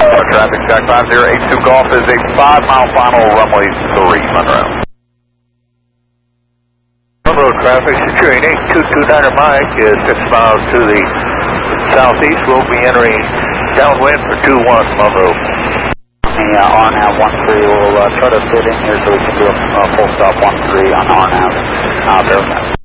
Traffic check 5082 Golf is a 5-mile final, runway 3, Monroe. Monroe traffic, securing 8229 Mike is 6 miles to the southeast. We'll be entering downwind for 21 Monroe. The RNAV 13 will try to fit in here so we can do a full stop 13 on RNAV. Bear with that.